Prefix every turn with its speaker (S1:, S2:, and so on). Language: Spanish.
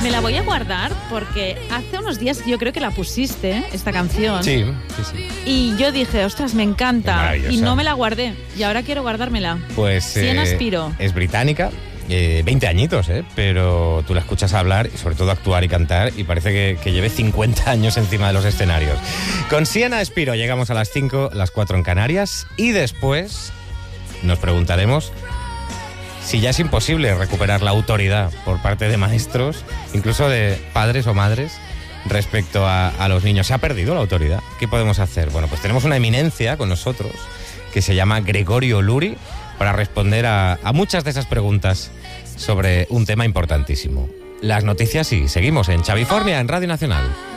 S1: Me la voy a guardar porque hace unos días yo creo que la pusiste, esta canción.
S2: Sí.
S1: Y yo dije, ostras, me encanta.
S2: Maravillosa.
S1: Y no me la guardé. Y ahora quiero guardármela.
S2: Pues
S1: Siena Aspiro.
S2: es británica, 20 añitos, pero tú la escuchas hablar y sobre todo actuar y cantar y parece que lleve 50 años encima de los escenarios. Con Siena Aspiro llegamos a las 5, las 4 en Canarias y después nos preguntaremos si ya es imposible recuperar la autoridad por parte de maestros, incluso de padres o madres, respecto a los niños. Se ha perdido la autoridad. ¿Qué podemos hacer? Bueno, pues tenemos una eminencia con nosotros que se llama Gregorio Luri para responder a muchas de esas preguntas sobre un tema importantísimo. Las noticias sí, seguimos en Chavifornia, en Radio Nacional.